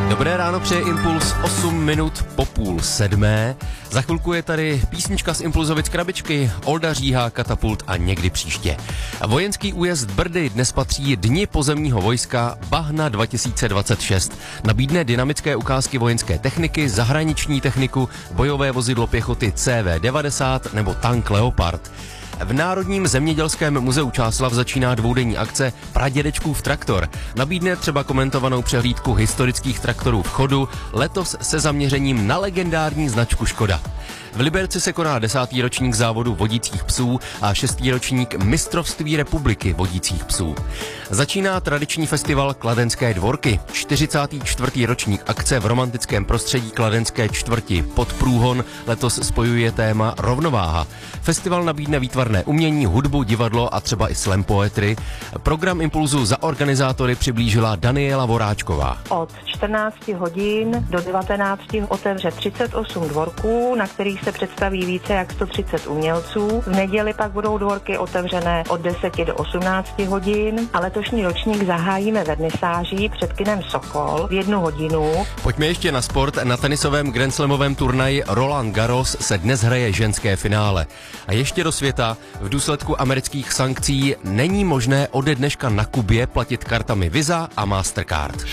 Dobré ráno, přeje Impuls 8 minut po 6:30. Za chvilku je tady písnička z Impulzovic krabičky, Olda Říha, Katapult a Někdy příště. Vojenský újezd Brdy dnes patří Dni pozemního vojska Bahna 2026. Nabídne dynamické ukázky vojenské techniky, zahraniční techniku, bojové vozidlo pěchoty CV-90 nebo tank Leopard. V Národním zemědělském muzeu Čáslav začíná dvoudenní akce Pradědečkův traktor. Nabídne třeba komentovanou přehlídku historických traktorů v chodu, letos se zaměřením na legendární značku Škoda. V Liberci se koná 10. ročník závodu vodících psů a 6. ročník mistrovství republiky vodících psů. Začíná tradiční festival Kladenské dvorky, 44. ročník akce v romantickém prostředí kladenské čtvrti. Pod průhon letos spojuje téma rovnováha. Festival nabídne výtvarné umění, hudbu, divadlo a třeba i slam poetry. Program Impulzu za organizátory přiblížila Daniela Voráčková. Od 14 hodin do 19 otevře 38 dvorků, na kterých se představí více jak 130 umělců. V neděli pak budou dvorky otevřené od 10 do 18 hodin a letošní ročník zahájíme vernisáží před kinem Sokol v 1 hodinu. Pojďme ještě na sport. Na tenisovém grandslamovém turnaji Roland Garros se dnes hraje ženské finále. A ještě do světa. V důsledku amerických sankcí není možné ode dneška na Kubě platit kartami Visa a Mastercard.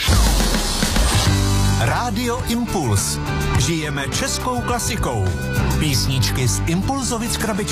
Rádio Impuls. Žijeme českou klasikou. Písničky z Impulzovic krabičky.